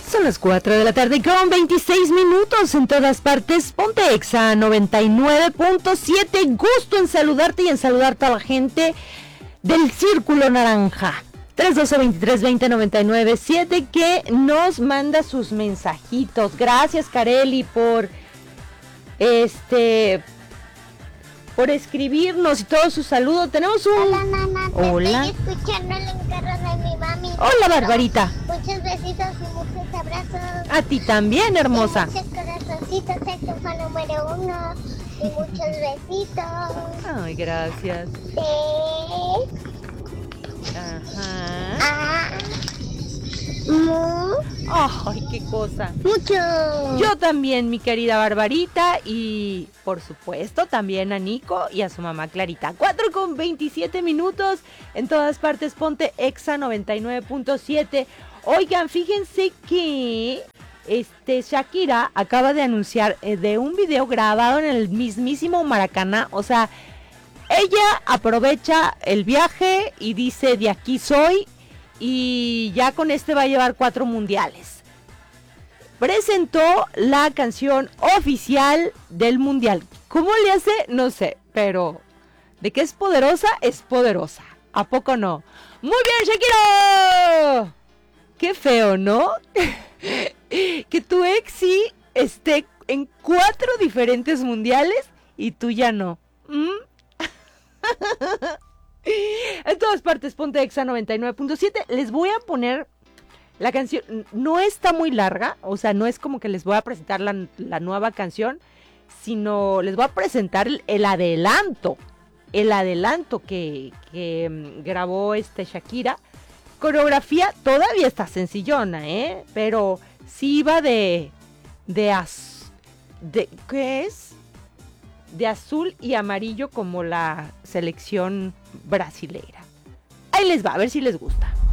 Son las 4 de la tarde con 26 minutos en todas partes. Ponte Exa 99.7. Gusto en saludarte y en saludar a toda la gente del Círculo Naranja. 312-2320-997 que nos manda sus mensajitos. Gracias, Kareli, por escribirnos y todo su saludo. Tenemos un... Hola, mamá. Hola. Estoy escuchando el encargo de mi mami. Hola, Barbarita. Muchos besitos y muchos abrazos. A ti también, hermosa. Y muchos corazoncitos, el fan número 1. Y muchos besitos. Ay, gracias. Sí. Ajá. Ay, qué cosa. Mucho. Yo también, mi querida Barbarita, y por supuesto también a Nico y a su mamá Clarita. 4 con 27 minutos, en todas partes ponte Exa 99.7. Oigan, fíjense que Shakira acaba de anunciar de un video grabado en el mismísimo Maracaná. O sea, ella aprovecha el viaje y dice: de aquí soy, y ya con va a llevar 4 mundiales. Presentó la canción oficial del mundial. ¿Cómo le hace? No sé, pero de que es poderosa, es poderosa. ¿A poco no? ¡Muy bien, Shakira! Qué feo, ¿no? Que tu ex sí esté en 4 diferentes mundiales y tú ya no. En todas partes, ponte Exa 99.7. Les voy a poner la canción. No está muy larga, o sea, no es como que les voy a presentar la nueva canción, sino les voy a presentar el adelanto. El adelanto que grabó Shakira. Coreografía todavía está sencillona, pero sí va ¿qué es? De azul y amarillo como la selección brasilera. Ahí les va, a ver si les gusta.